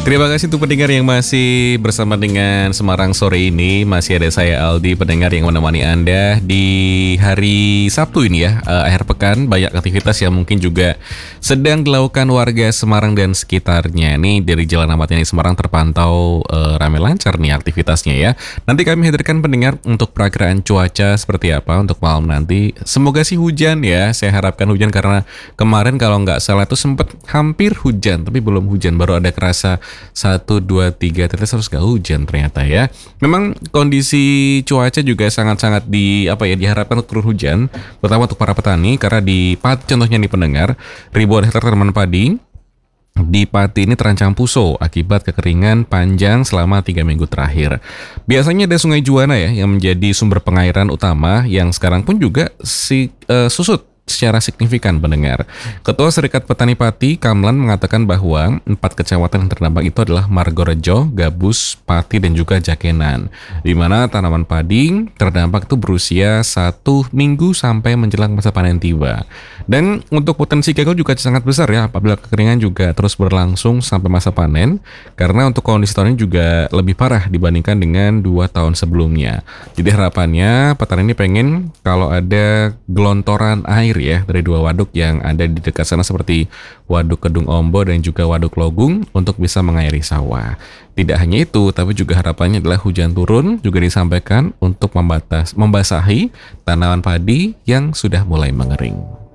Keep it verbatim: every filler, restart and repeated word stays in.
Terima kasih untuk pendengar yang masih bersama dengan Semarang sore ini. Masih ada saya Aldi, pendengar yang menemani Anda di hari Sabtu ini ya, uh, akhir pekan. Banyak aktivitas yang mungkin juga sedang dilakukan warga Semarang dan sekitarnya. Nih dari Jalan Ahmad Yani Semarang terpantau uh, ramai lancar nih aktivitasnya ya. Nanti kami hadirkan pendengar untuk perakiraan cuaca seperti apa untuk malam nanti. Semoga sih hujan ya, saya harapkan hujan karena kemarin kalau nggak salah itu sempat hampir hujan, tapi belum hujan, baru ada kerasa satu, dua, tiga tetes harus gak hujan ternyata ya. Memang kondisi cuaca juga sangat-sangat di apa ya diharapkan untuk turun hujan, terutama untuk para petani karena di Pati contohnya di pendengar, ribuan hektar tanaman padi di Pati ini terancam puso akibat kekeringan panjang selama tiga minggu terakhir. Biasanya ada Sungai Juwana ya yang menjadi sumber pengairan utama yang sekarang pun juga si, uh, susut secara signifikan pendengar. Ketua Serikat Petani Pati, Kamlan, mengatakan bahwa empat kecamatan yang terdampak itu adalah Margorejo, Gabus, Pati, dan juga Jakenan, di mana tanaman padi terdampak itu berusia satu minggu sampai menjelang masa panen tiba. Dan untuk potensi gagal juga sangat besar ya apabila kekeringan juga terus berlangsung sampai masa panen, karena untuk kondisi tahun ini juga lebih parah dibandingkan dengan dua tahun sebelumnya. Jadi harapannya petani ini pengen kalau ada gelontoran air ya dari dua waduk yang ada di dekat sana seperti Waduk Kedung Ombo dan juga Waduk Logung untuk bisa mengairi sawah. Tidak hanya itu, tapi juga harapannya adalah hujan turun juga disampaikan untuk membatas, membasahi tanaman padi yang sudah mulai mengering.